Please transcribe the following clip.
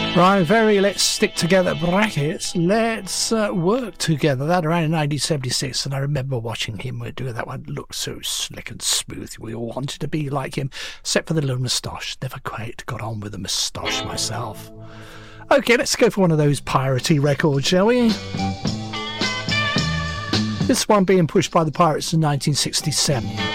Right, very let's stick together brackets. Let's work together. That around in 1976, and I remember watching him do that one. Looked so slick and smooth. We all wanted to be like him, except for the little moustache. Never quite got on with the moustache myself. Okay, let's go for one of those piratey records, shall we? This one being pushed by the Pirates in 1967.